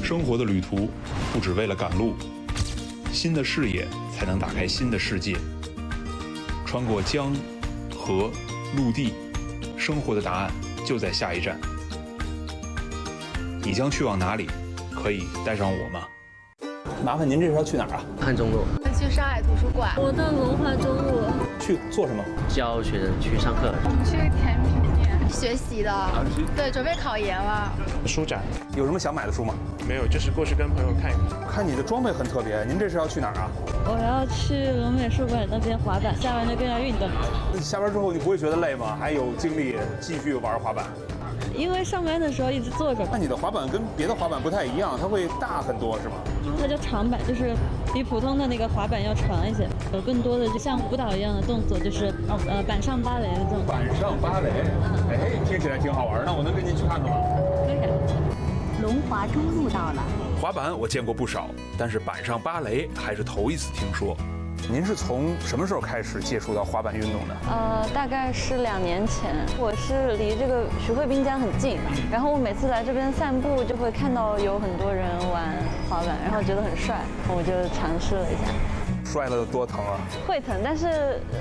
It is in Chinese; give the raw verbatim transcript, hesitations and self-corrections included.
生活的旅途不只为了赶路，新的视野才能打开新的世界。穿过江、河、陆地，生活的答案就在下一站。你将去往哪里？可以带上我吗？ 麻烦您这是要去哪儿啊？ 汉中路。 去上海图书馆。 我到文化中路。 去做什么？ 教学生去上课。 我们去甜品店学习的。对，准备考研了。 书展。有什么想买的书吗？ 没有，就是过去跟朋友看一看。 看你的装备很特别，您这是要去哪儿啊？ 我要去龙美术馆那边滑板，下班就跟着运动。 下班之后你不会觉得累吗？还有精力继续玩滑板？ 因为上班的时候一直坐着。 那你的滑板跟别的滑板不太一样，它会大很多是吗？ 它叫长板，就是比普通的那个滑板要长一些，有更多的就像舞蹈一样的动作，就是呃板上芭蕾的这种。 板上芭蕾，哎，听起来挺好玩。那我能跟您去看看吗？ 可以。 龙华中路到了。 滑板我见过不少，但是板上芭蕾还是头一次听说。 您是从什么时候开始接触到滑板运动的？ 呃，大概是两年前。我是离这个徐汇滨江很近，然后我每次来这边散步就会看到有很多人玩滑板，然后觉得很帅，我就尝试了一下。 摔了多疼啊？ 会疼，但是